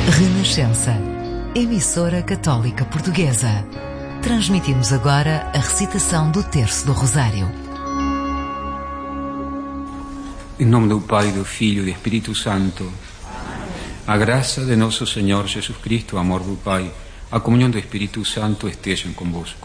Renascença, emissora católica portuguesa. Transmitimos agora a recitação do Terço do Rosário. Em nome do Pai, do Filho e do Espírito Santo. A graça de nosso Senhor Jesus Cristo, o amor do Pai, a comunhão do Espírito Santo estejam convosco.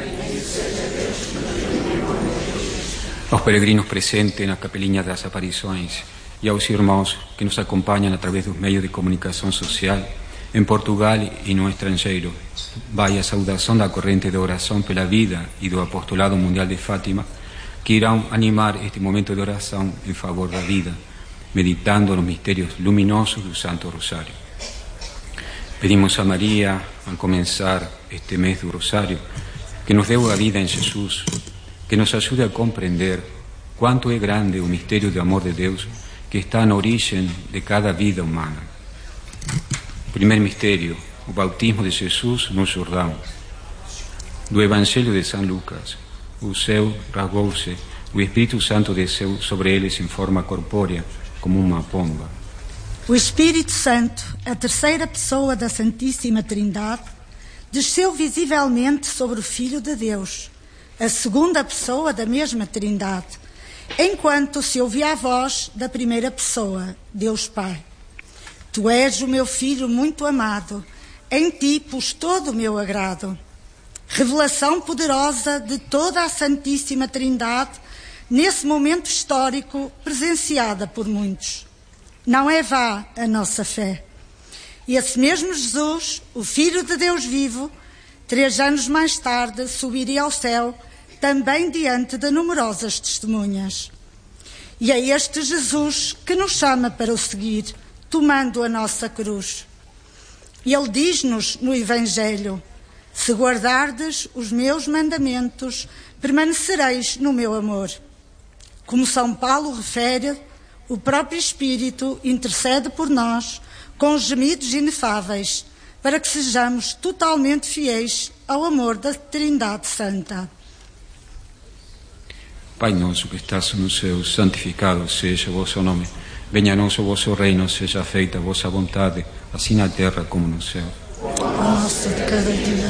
Aos peregrinos presentes nas capelinhas das aparições e aos irmãos que nos acompanham através dos meios de comunicação social, em Portugal e no estrangeiro, vai a saudação da corrente de oração pela vida e do Apostolado Mundial de Fátima, que irão animar este momento de oração em favor da vida, meditando nos mistérios luminosos do Santo Rosário. Pedimos a Maria, ao começar este mês do Rosário, que nos deu a vida em Jesus, que nos ajude a compreender quanto é grande o mistério do amor de Deus que está na origem de cada vida humana. Primeiro mistério, o bautismo de Jesus no Jordão. Do Evangelho de São Lucas, o céu rasgou-se, o Espírito Santo desceu sobre eles em forma corpórea, como uma pomba. O Espírito Santo, a terceira pessoa da Santíssima Trindade, desceu visivelmente sobre o Filho de Deus, a segunda pessoa da mesma Trindade, enquanto se ouvia a voz da primeira pessoa, Deus Pai. Tu és o meu Filho muito amado, em ti pus todo o meu agrado. Revelação poderosa de toda a Santíssima Trindade, nesse momento histórico presenciada por muitos. Não é vã a nossa fé. E esse mesmo Jesus, o Filho de Deus vivo, 3 anos mais tarde subiria ao céu, também diante de numerosas testemunhas. E é este Jesus que nos chama para o seguir, tomando a nossa cruz. E ele diz-nos no Evangelho: se guardardes os meus mandamentos, permanecereis no meu amor. Como São Paulo refere, o próprio Espírito intercede por nós com gemidos inefáveis, para que sejamos totalmente fiéis ao amor da Trindade Santa. Pai nosso que estás no céu, santificado seja o vosso nome. Venha a nós o vosso reino, seja feita a vossa vontade, assim na terra como no céu. O nosso de cada dia.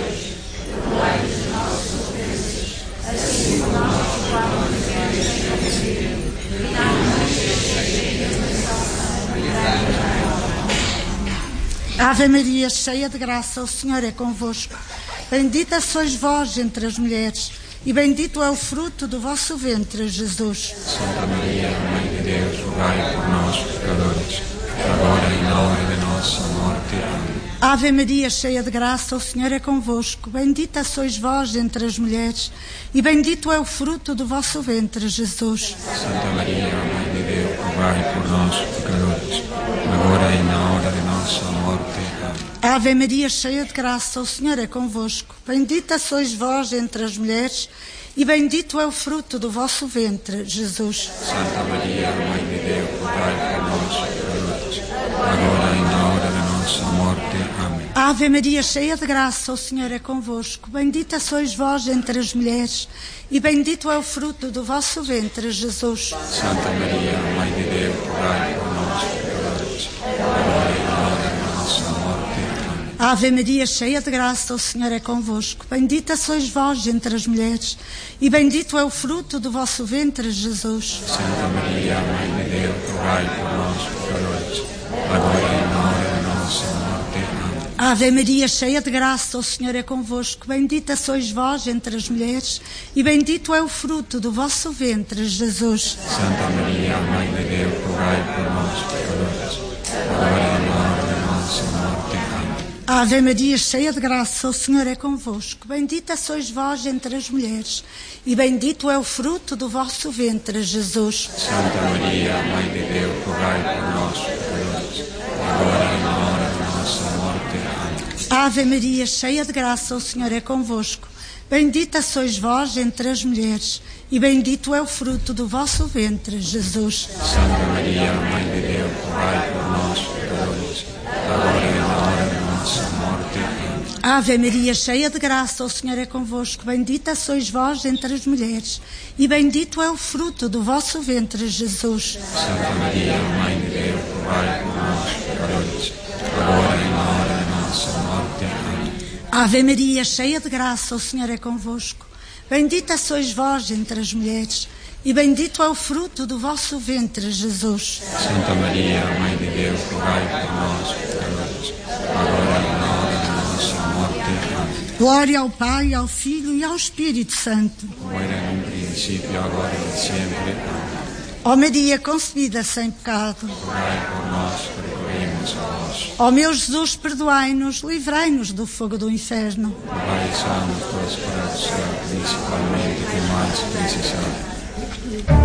Ave Maria, cheia de graça, o Senhor é convosco. Bendita sois vós entre as mulheres, e bendito é o fruto do vosso ventre, Jesus. Santa Maria, Mãe de Deus, rogai por nós, pecadores, agora e na hora de nossa morte. Amém. Ave Maria, cheia de graça, o Senhor é convosco. Bendita sois vós entre as mulheres, e bendito é o fruto do vosso ventre, Jesus. Santa Maria, Mãe de Deus, rogai por nós, pecadores, agora e na hora de nossa morte. Amém. Ave Maria, cheia de graça, o Senhor é convosco. Bendita sois vós entre as mulheres, e bendito é o fruto do vosso ventre, Jesus. Santa Maria, Mãe de Deus, rogai por nós, pecadores, agora e na hora de nossa morte. Amém. Ave Maria, cheia de graça, o Senhor é convosco. Bendita sois vós entre as mulheres, e bendito é o fruto do vosso ventre, Jesus. Santa Maria, Mãe de Deus, rogai por nós, pecadores, agora e na hora de nossa morte. Amém. Ave Maria, cheia de graça, o Senhor é convosco. Bendita sois vós entre as mulheres, e bendito é o fruto do vosso ventre, Jesus. Santa Maria, Mãe de Deus, rogai por nós, pecadores, agora e na hora de nossa morte. Amém. Ave Maria, cheia de graça, o Senhor é convosco. Bendita sois vós entre as mulheres, e bendito é o fruto do vosso ventre, Jesus. Santa Maria, Mãe de Deus, rogai por nós, pecadores, agora e na hora de nossa morte. Amém. Ave Maria, cheia de graça, o Senhor é convosco. Bendita sois vós entre as mulheres, e bendito é o fruto do vosso ventre, Jesus. Santa Maria, Mãe de Deus, rogai por nós, pecadores, agora e na hora de nossa morte. Amém. Ave Maria, cheia de graça, o Senhor é convosco. Bendita sois vós entre as mulheres, e bendito é o fruto do vosso ventre, Jesus. Santa Maria, Mãe de Deus, rogai por nós, pecadores, agora e na hora de nossa morte. Amém. Ave Maria, cheia de graça, o Senhor é convosco. Bendita sois vós entre as mulheres, e bendito é o fruto do vosso ventre, Jesus. Santa Maria, Mãe de Deus, rogai por nós, pecadores, agora Ave Maria, cheia de graça, o Senhor é convosco. Bendita sois vós entre as mulheres, e bendito é o fruto do vosso ventre, Jesus. Santa Maria, Mãe de Deus, rogai por nós, pecadores, agora e na hora da nossa morte. Amém. Glória ao Pai, ao Filho e ao Espírito Santo. Como era no princípio, agora e sempre. Amém. Ó Maria, concebida sem pecado. Rogai por nós, recorremos a vós. Ó meu Jesus, perdoai-nos, livrai-nos do fogo do inferno. Rogai, nos todos para o céu, principalmente que mais precisar.